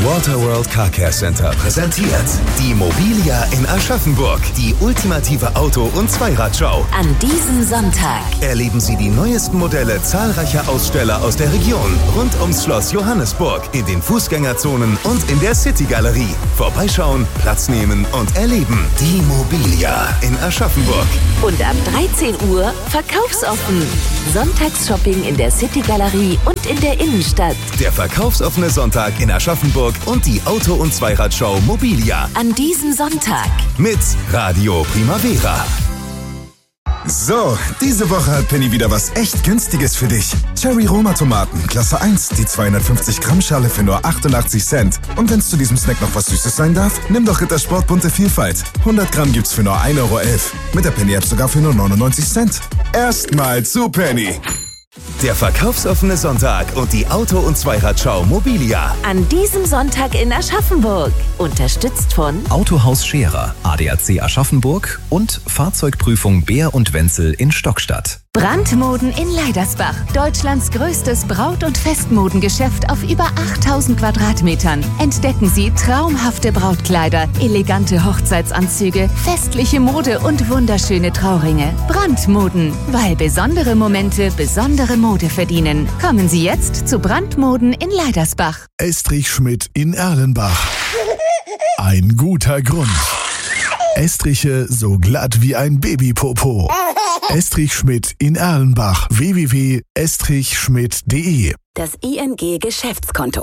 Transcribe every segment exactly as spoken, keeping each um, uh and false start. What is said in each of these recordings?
Waterworld Car Care Center präsentiert die Mobilia in Aschaffenburg, die ultimative Auto- und Zweiradshow. An diesem Sonntag Erleben Sie die neuesten Modelle zahlreicher Aussteller aus der Region rund ums Schloss Johannesburg, in den Fußgängerzonen und in der City-Galerie. Vorbeischauen, Platz nehmen und erleben. Die Mobilia in Aschaffenburg. Und ab dreizehn Uhr verkaufsoffen. Sonntagsshopping in der City-Galerie und in der Innenstadt. Der verkaufsoffene Sonntag in Aschaffenburg und die Auto- und Zweiradshow Mobilia. An diesem Sonntag Mit Radio Primavera. So, diese Woche hat Penny wieder was echt Günstiges für dich. Cherry Roma Tomaten, Klasse eins, die zweihundertfünfzig Gramm Schale für nur achtundachtzig Cent. Und wenn es zu diesem Snack noch was Süßes sein darf, nimm doch Rittersport bunte Vielfalt. hundert Gramm gibt's für nur ein Euro elf. Mit der Penny App sogar für nur neunundneunzig Cent. Erstmal zu Penny. Der verkaufsoffene Sonntag und die Auto- und Zweiradshow Mobilia. an diesem Sonntag in Aschaffenburg. Unterstützt von Autohaus Scherer, A D A C Aschaffenburg und Fahrzeugprüfung Beer und Wenzel in Stockstadt. Brandmoden in Leidersbach. Deutschlands größtes Braut- und Festmodengeschäft auf über achttausend Quadratmetern. Entdecken Sie traumhafte Brautkleider, elegante Hochzeitsanzüge, festliche Mode und wunderschöne Trauringe. Brandmoden, weil besondere Momente besondere Mode verdienen. Kommen Sie jetzt zu Brandmoden in Leidersbach. Estrich Schmidt in Erlenbach. Ein guter Grund. Estriche so glatt wie ein Babypopo. Estrich Schmidt in Erlenbach. w w w punkt estrich schmidt punkt de. das I N G-Geschäftskonto.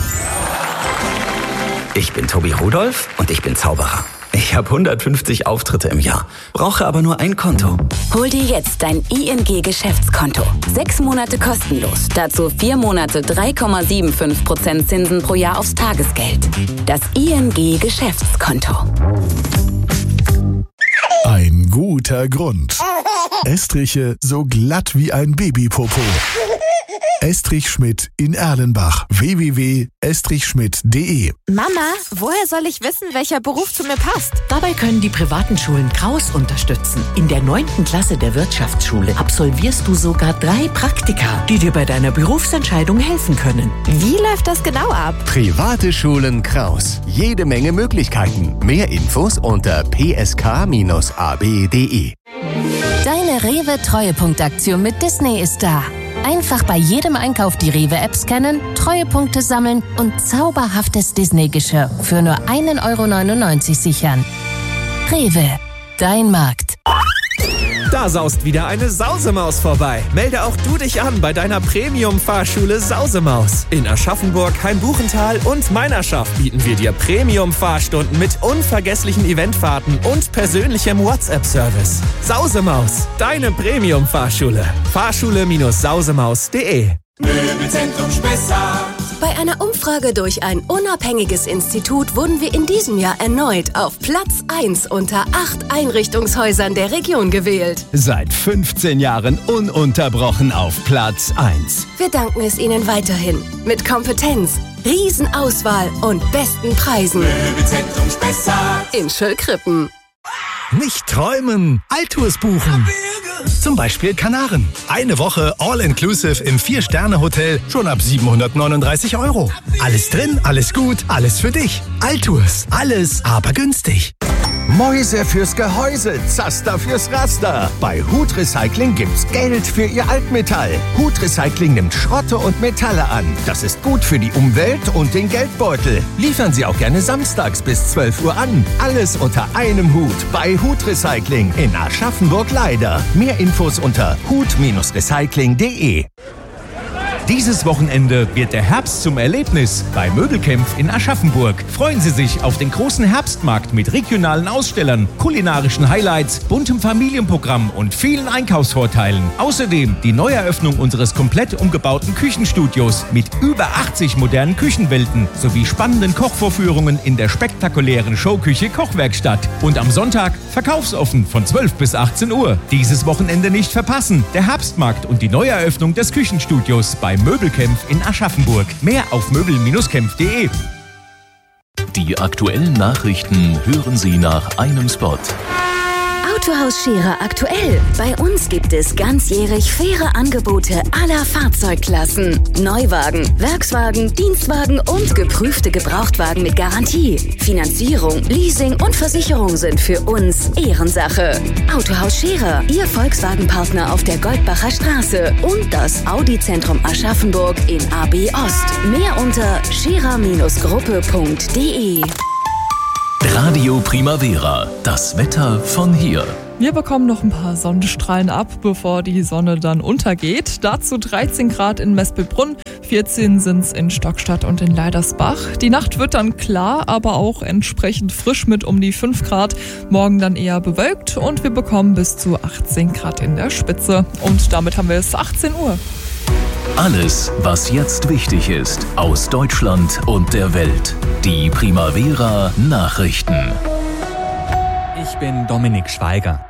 Ich bin Tobi Rudolph und ich bin Zauberer. Ich habe hundertfünfzig Auftritte im Jahr, brauche aber nur ein Konto. Hol dir jetzt dein I N G-Geschäftskonto. Sechs Monate kostenlos. Dazu vier Monate drei Komma fünfundsiebzig Prozent Zinsen pro Jahr aufs Tagesgeld. Das I N G-Geschäftskonto. Ein guter Grund. Estriche so glatt wie ein Babypopo. Estrich Schmidt in Erlenbach. w w w punkt estrich schmidt punkt de. Mama, woher soll ich wissen, welcher Beruf zu mir passt? Dabei können die privaten Schulen Kraus unterstützen. In der neunten Klasse der Wirtschaftsschule absolvierst du sogar drei Praktika, die dir bei deiner Berufsentscheidung helfen können. Wie läuft das genau ab? Private Schulen Kraus. Jede Menge Möglichkeiten. Mehr Infos unter p s k bindestrich a b punkt de. Deine Rewe-Treuepunktaktion mit Disney ist da. Einfach bei jedem Einkauf die Rewe-App scannen, Treuepunkte sammeln und zauberhaftes Disney-Geschirr für nur ein Euro neunundneunzig sichern. Rewe, dein Markt. Da saust wieder eine Sausemaus vorbei. Melde auch du dich an bei deiner Premium-Fahrschule Sausemaus. In Aschaffenburg, Hainbuchental und Meinerschaft bieten wir dir Premium-Fahrstunden mit unvergesslichen Eventfahrten und persönlichem WhatsApp-Service. Sausemaus, deine Premium-Fahrschule. Fahrschule Sausemaus punkt de. Möbelzentrum Spessart. Bei einer Umfrage durch ein unabhängiges Institut wurden wir in diesem Jahr erneut auf Platz eins unter acht Einrichtungshäusern der Region gewählt. Seit fünfzehn Jahren ununterbrochen auf Platz eins. Wir danken es Ihnen weiterhin. Mit Kompetenz, Riesenauswahl und besten Preisen. Möbelzentrum Spessart. In Schöllkrippen. Nicht träumen, Altours buchen. Zum Beispiel Kanaren. Eine Woche All-Inclusive im Vier-Sterne-Hotel schon ab siebenhundertneununddreißig Euro. Alles drin, alles gut, alles für dich. Altours, alles aber günstig. Mäuse fürs Gehäuse, Zaster fürs Raster. Bei Hut Recycling gibt's Geld für Ihr Altmetall. Hut Recycling nimmt Schrotte und Metalle an. Das ist gut für die Umwelt und den Geldbeutel. Liefern Sie auch gerne samstags bis zwölf Uhr an. Alles unter einem Hut bei Hut Recycling in Aschaffenburg-Leider. Mehr Infos unter hut recycling punkt de. Dieses Wochenende wird der Herbst zum Erlebnis bei Möbelkämpf in Aschaffenburg. Freuen Sie sich auf den großen Herbstmarkt mit regionalen Ausstellern, kulinarischen Highlights, buntem Familienprogramm und vielen Einkaufsvorteilen. Außerdem die Neueröffnung unseres komplett umgebauten Küchenstudios mit über achtzig modernen Küchenwelten sowie spannenden Kochvorführungen in der spektakulären Showküche Kochwerkstatt. Und am Sonntag verkaufsoffen von zwölf bis achtzehn Uhr. Dieses Wochenende nicht verpassen. Der Herbstmarkt und die Neueröffnung des Küchenstudios bei Möbelkämpf in Aschaffenburg. Mehr auf möbel kämpf punkt de. Die aktuellen Nachrichten hören Sie nach einem Spot. Autohaus Scherer aktuell. Bei uns gibt es ganzjährig faire Angebote aller Fahrzeugklassen. Neuwagen, Werkswagen, Dienstwagen und geprüfte Gebrauchtwagen mit Garantie. Finanzierung, Leasing und Versicherung sind für uns Ehrensache. Autohaus Scherer, Ihr Volkswagen-Partner auf der Goldbacher Straße und das Audi-Zentrum Aschaffenburg in A B Ost. Mehr unter scherer Gruppe punkt de. Radio Primavera, das Wetter von hier. Wir bekommen noch ein paar Sonnenstrahlen ab, bevor die Sonne dann untergeht. Dazu dreizehn Grad in Mespelbrunn, vierzehn sind es in Stockstadt und in Leidersbach. Die Nacht wird dann klar, aber auch entsprechend frisch mit um die fünf Grad. Morgen dann eher bewölkt und wir bekommen bis zu achtzehn Grad in der Spitze. Und damit haben wir es achtzehn Uhr. Alles, was jetzt wichtig ist, aus Deutschland und der Welt. Die Primavera Nachrichten. Ich bin Dominik Schweiger.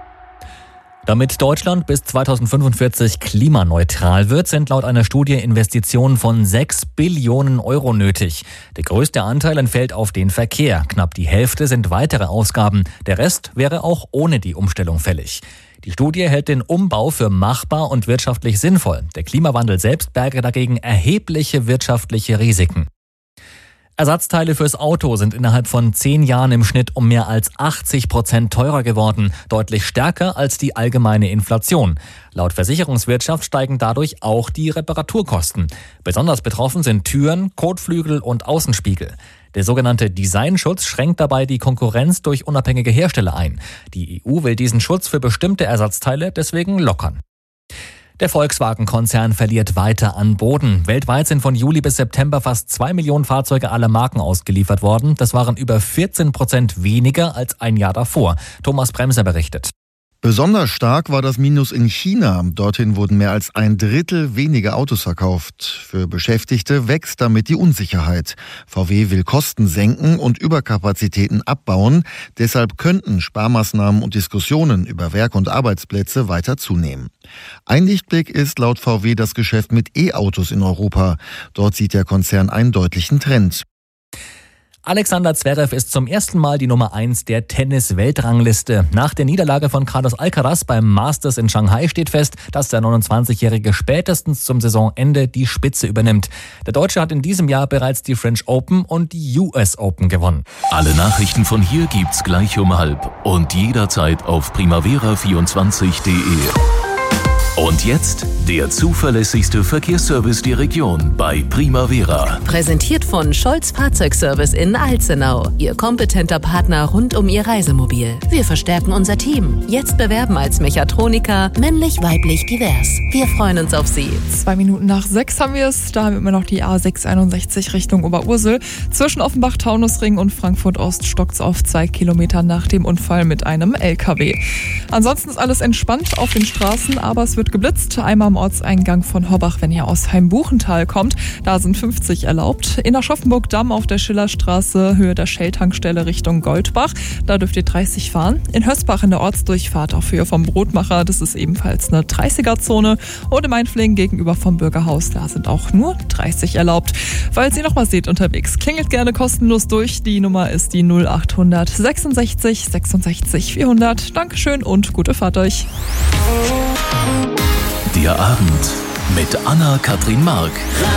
Damit Deutschland bis zweitausendfünfundvierzig klimaneutral wird, sind laut einer Studie Investitionen von sechs Billionen Euro nötig. Der größte Anteil entfällt auf den Verkehr. Knapp die Hälfte sind weitere Ausgaben. Der Rest wäre auch ohne die Umstellung fällig. Die Studie hält den Umbau für machbar und wirtschaftlich sinnvoll. Der Klimawandel selbst berge dagegen erhebliche wirtschaftliche Risiken. Ersatzteile fürs Auto sind innerhalb von zehn Jahren im Schnitt um mehr als achtzig Prozent teurer geworden, deutlich stärker als die allgemeine Inflation. Laut Versicherungswirtschaft steigen dadurch auch die Reparaturkosten. Besonders betroffen sind Türen, Kotflügel und Außenspiegel. Der sogenannte Designschutz schränkt dabei die Konkurrenz durch unabhängige Hersteller ein. Die E U will diesen Schutz für bestimmte Ersatzteile deswegen lockern. Der Volkswagen-Konzern verliert weiter an Boden. Weltweit sind von Juli bis September fast zwei Millionen Fahrzeuge aller Marken ausgeliefert worden. Das waren über vierzehn Prozent weniger als ein Jahr davor. Thomas Bremser berichtet. Besonders stark war das Minus in China. Dorthin wurden mehr als ein Drittel weniger Autos verkauft. Für Beschäftigte wächst damit die Unsicherheit. V W will Kosten senken und Überkapazitäten abbauen. Deshalb könnten Sparmaßnahmen und Diskussionen über Werk- und Arbeitsplätze weiter zunehmen. Ein Lichtblick ist laut V W das Geschäft mit E-Autos in Europa. Dort sieht der Konzern einen deutlichen Trend. Alexander Zverev ist zum ersten Mal die Nummer eins der Tennis-Weltrangliste. Nach der Niederlage von Carlos Alcaraz beim Masters in Shanghai steht fest, dass der neunundzwanzigjährige spätestens zum Saisonende die Spitze übernimmt. Der Deutsche hat in diesem Jahr bereits die French Open und die U S Open gewonnen. Alle Nachrichten von hier gibt's gleich um halb und jederzeit auf primavera vierundzwanzig punkt de. Und jetzt der zuverlässigste Verkehrsservice der Region bei Primavera. Präsentiert von Scholz Fahrzeugservice in Alzenau. Ihr kompetenter Partner rund um Ihr Reisemobil. Wir verstärken unser Team. Jetzt bewerben als Mechatroniker, männlich, weiblich, divers. Wir freuen uns auf Sie. Zwei Minuten nach sechs haben wir es. Da haben wir immer noch die A sechs einundsechzig Richtung Oberursel. Zwischen Offenbach-Taunusring und Frankfurt-Ost stockt's auf zwei Kilometer nach dem Unfall mit einem L K W. Ansonsten ist alles entspannt auf den Straßen, aber es wird geblitzt. Einmal am Ortseingang von Horbach, wenn ihr aus Heimbuchental kommt. Da sind fünfzig erlaubt. In Aschaffenburg-Damm auf der Schillerstraße, Höhe der Shell-Tankstelle Richtung Goldbach. Da dürft ihr dreißig fahren. In Hösbach in der Ortsdurchfahrt auf Höhe vom Brotmacher. Das ist ebenfalls eine dreißiger-Zone. Und im Einflingen gegenüber vom Bürgerhaus. Da sind auch nur dreißig erlaubt. Falls ihr noch was seht unterwegs, klingelt gerne kostenlos durch. Die Nummer ist die null achthundert sechsundsechzig sechsundsechzig vierhundert. Dankeschön und gute Fahrt euch. Der Abend mit Anna-Kathrin Mark.